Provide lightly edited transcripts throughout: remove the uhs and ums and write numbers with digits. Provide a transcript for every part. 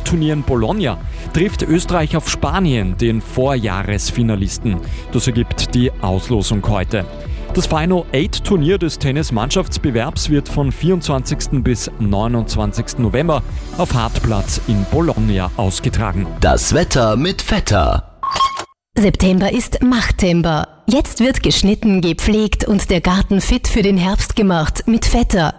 Turnier in Bologna trifft Österreich auf Spanien, den Vorjahresfinalisten. Das ergibt die Auslosung heute. Das Final 8 Turnier des Tennis-Mannschaftsbewerbs wird von 24. bis 29. November auf Hartplatz in Bologna ausgetragen. Das Wetter mit Vetter. September ist Machtember. Jetzt wird geschnitten, gepflegt und der Garten fit für den Herbst gemacht mit Vetter.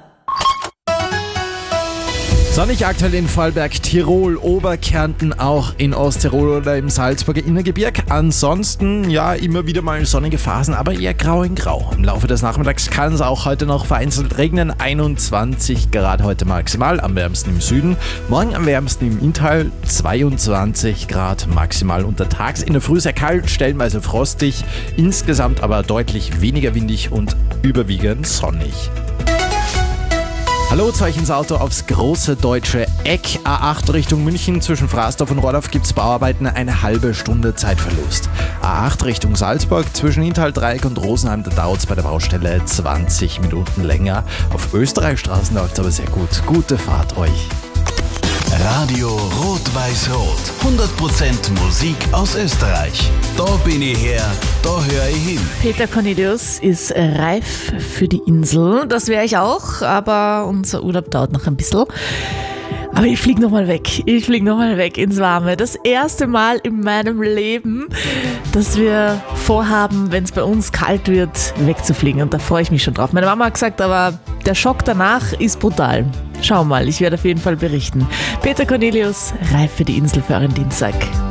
Sonnig aktuell in Vorarlberg, Tirol, Oberkärnten, auch in Osttirol oder im Salzburger Innergebirg. Ansonsten ja immer wieder mal sonnige Phasen, aber eher grau in grau. Im Laufe des Nachmittags kann es auch heute noch vereinzelt regnen. 21 Grad heute maximal, am wärmsten im Süden. Morgen am wärmsten im Inntal, 22 Grad maximal untertags. In der Früh sehr kalt, stellenweise frostig, insgesamt aber deutlich weniger windig und überwiegend sonnig. Hallo, zu euch ins Auto aufs große deutsche Eck. A8 Richtung München zwischen Frasdorf und Rodorf gibt's Bauarbeiten, eine halbe Stunde Zeitverlust. A8 Richtung Salzburg zwischen Hinterhalt-Dreieck und Rosenheim, da dauert's bei der Baustelle 20 Minuten länger. Auf Österreichstraßen läuft's aber sehr gut. Gute Fahrt euch. Radio Rot-Weiß-Rot. 100% Musik aus Österreich. Da bin ich her, da höre ich hin. Peter Cornelius ist reif für die Insel. Das wäre ich auch, aber unser Urlaub dauert noch ein bisschen. Aber ich fliege nochmal weg. Ich fliege nochmal weg ins Warme. Das erste Mal in meinem Leben, dass wir vorhaben, wenn es bei uns kalt wird, wegzufliegen. Und da freue ich mich schon drauf. Meine Mama hat gesagt, aber der Schock danach ist brutal. Schau mal, ich werde auf jeden Fall berichten. Peter Cornelius, reif für die Insel für euren Dienstag.